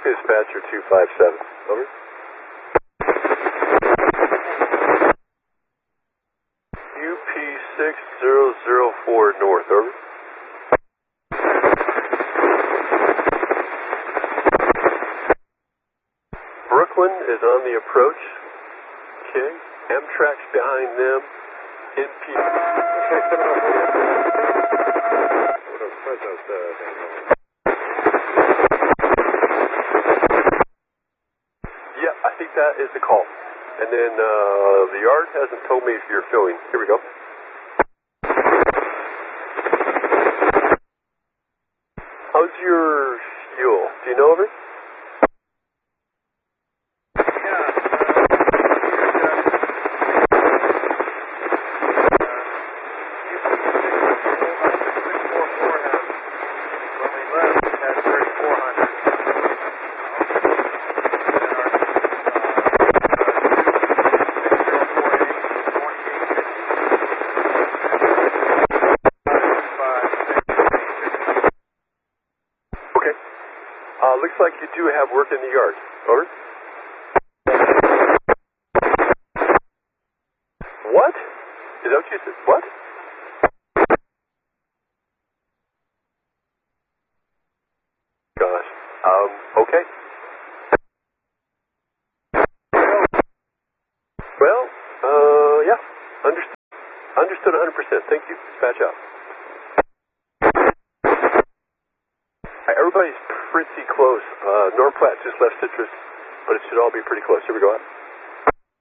Dispatcher 257. Over. UP6004 North. Over. Brooklyn is on the approach. Okay. Amtrak's behind them. NP. Yeah, I think that is the call. And then the yard hasn't told me if you're filling. Here we go. How's your fuel? Do you know of it? Looks like you do have work in the yard. Over. What? Is that what you said? What? Gosh. Okay. Well, yeah. Understood 100%. Thank you. Dispatch out. Everybody's pretty close. Norm Platte just left Citrus, but it should all be pretty close. Here we go.